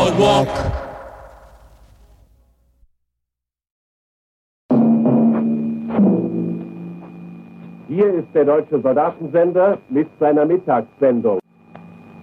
Boardwalk. Hier ist der Deutsche Soldatensender mit seiner Mittagssendung.